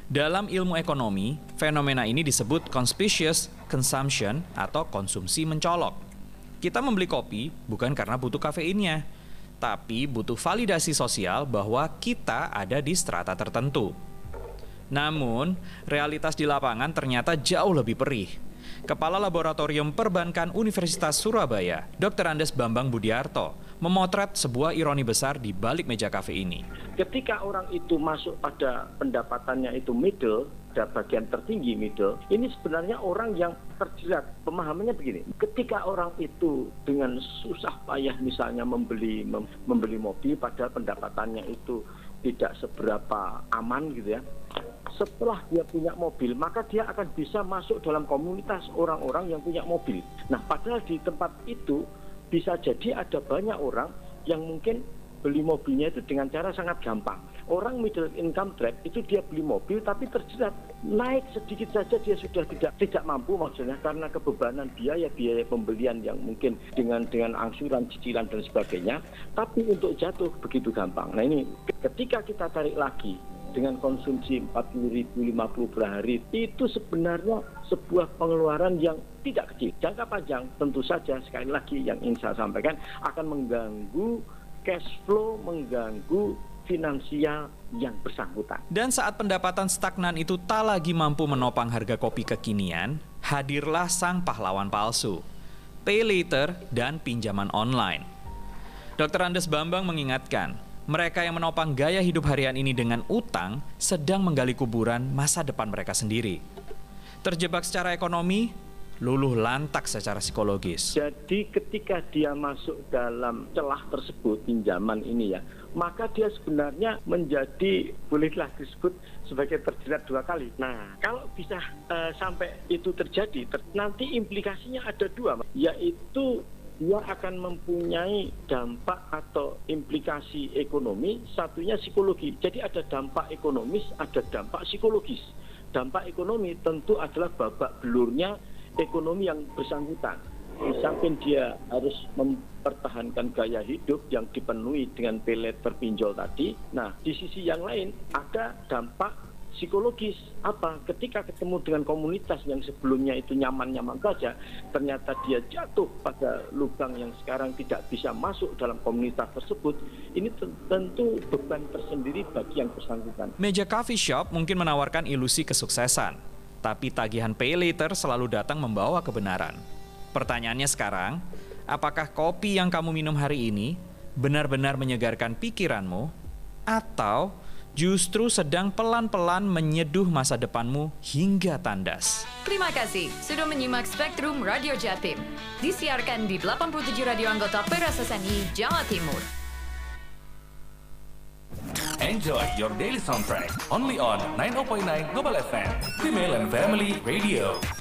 Dalam ilmu ekonomi, fenomena ini disebut conspicuous consumption atau konsumsi mencolok. Kita membeli kopi bukan karena butuh kafeinnya, tapi butuh validasi sosial bahwa kita ada di strata tertentu. Namun, realitas di lapangan ternyata jauh lebih perih. Kepala Laboratorium Perbankan Universitas Surabaya, Dr. Andes Bambang Budiarto, memotret sebuah ironi besar di balik meja kafe ini. Ketika orang itu masuk pada pendapatannya itu middle, ada bagian tertinggi middle, ini sebenarnya orang yang terjerat. Pemahamannya begini, ketika orang itu dengan susah payah misalnya membeli mobil, padahal pendapatannya itu tidak seberapa aman gitu ya. Setelah dia punya mobil, maka dia akan bisa masuk dalam komunitas orang-orang yang punya mobil. Nah, padahal di tempat itu bisa jadi ada banyak orang yang mungkin beli mobilnya itu dengan cara sangat gampang. Orang middle income trap itu dia beli mobil tapi terjerat. Naik sedikit saja dia sudah tidak mampu, maksudnya karena kebebanan biaya pembelian yang mungkin dengan angsuran, cicilan dan sebagainya. Tapi untuk jatuh begitu gampang. Nah ini ketika kita tarik lagi dengan konsumsi 40.000, 50 per hari, itu sebenarnya sebuah pengeluaran yang tidak kecil. Jangka panjang tentu saja, sekali lagi yang ingin saya sampaikan, akan mengganggu cash flow, mengganggu finansial yang bersangkutan. Dan saat pendapatan stagnan itu tak lagi mampu menopang harga kopi kekinian, hadirlah sang pahlawan palsu, pay later dan pinjaman online. Dr. Andes Bambang mengingatkan, mereka yang menopang gaya hidup harian ini dengan utang sedang menggali kuburan masa depan mereka sendiri. Terjebak secara ekonomi, luluh lantak secara psikologis. Jadi ketika dia masuk dalam celah tersebut, pinjaman ini ya, maka dia sebenarnya menjadi, bolehlah disebut sebagai terjerat dua kali. Nah, kalau bisa sampai itu terjadi, nanti implikasinya ada dua, yaitu dia akan mempunyai dampak atau implikasi ekonomi, satunya psikologi. Jadi ada dampak ekonomis, ada dampak psikologis. Dampak ekonomi tentu adalah babak belurnya ekonomi yang bersangkutan. Di samping dia harus mempertahankan gaya hidup yang dipenuhi dengan pay later pinjol tadi. Nah, di sisi yang lain ada dampak psikologis. Apa? Ketika ketemu dengan komunitas yang sebelumnya itu nyaman-nyaman saja, ternyata dia jatuh pada lubang yang sekarang tidak bisa masuk dalam komunitas tersebut. Ini tentu beban tersendiri bagi yang bersangkutan. Meja coffee shop mungkin menawarkan ilusi kesuksesan, tapi tagihan pay later selalu datang membawa kebenaran. Pertanyaannya sekarang, apakah kopi yang kamu minum hari ini benar-benar menyegarkan pikiranmu, atau justru sedang pelan-pelan menyeduh masa depanmu hingga tandas? Terima kasih sudah menyimak Spektrum Radio Jatim. Disiarkan di 87 radio anggota PRSSNI Jawa Timur. Enjoy your daily soundtrack only on 90.9 Global FM, Female and Family Radio.